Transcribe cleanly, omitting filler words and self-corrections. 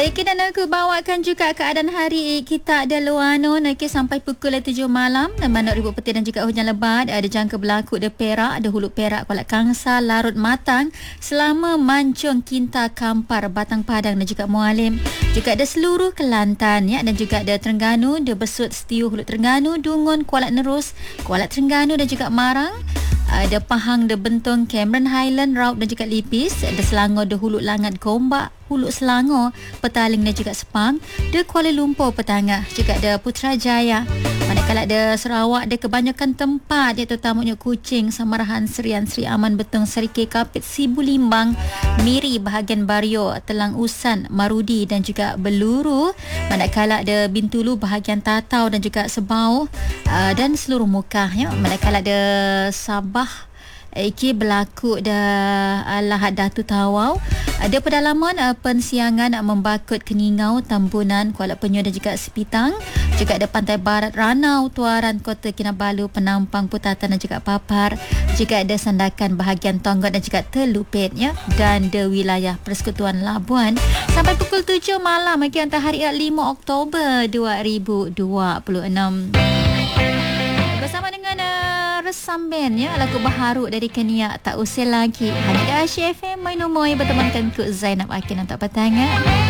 Dan aku bawakan juga keadaan hari kita ada luano sampai pukul 7 malam dan manuk ribut petir dan juga hujan lebat ada jangka berlaku di Perak, ada Hulu Perak, Kuala Kangsar, Larut Matang, Selama, Mancung, Kinta, Kampar, Batang Padang dan juga Mualim. Juga ada seluruh Kelantan dan juga ada Terengganu, ada Besut, Setiu, Hulu Terengganu, Dungun, Kuala Nerus, Kuala Terengganu dan juga Marang. Ada Pahang, ada Bentong, Cameron Highland, Raub dan juga Lipis. Ada Selangor, ada Hulu Langat, Gombak, Hulu Selangor, Petaling dan juga Sepang. Ada Kuala Lumpur, Petangah. Juga ada Putrajaya. Manakala ada Sarawak, ada kebanyakan tempat iaitu terutamanya Kuching, Samarahan, Serian, Seri Aman, Betong, Serikir, Kapit, Sibu Limbang, Miri, bahagian Bario, Telang Usan, Marudi dan juga Beluru. Manakala ada Bintulu, bahagian Tatau dan juga Sebau dan seluruh Mukah. Manakala ada Sabah, iki berlaku dah Lahad Datu Tawau. Ada pedalaman pensiangan Membakut, Keningau, Tambunan, Kuala Penyu dan juga Sepitang. Juga ada Pantai Barat, Ranau, Tuaran, Kota Kinabalu, Penampang, Putatan dan juga Papar. Juga ada Sandakan, bahagian Tonggok dan juga Telupit dan di wilayah Persekutuan Labuan. Sampai pukul 7 malam bagi antara hari 5 Oktober 2026. Bersama dengan Resam Band lagu baharu dari Kenia, Tak Usir Lagi. Hanya di Asyik FM, Main Umoy bertemankan Kuk Zainab Akin untuk petang.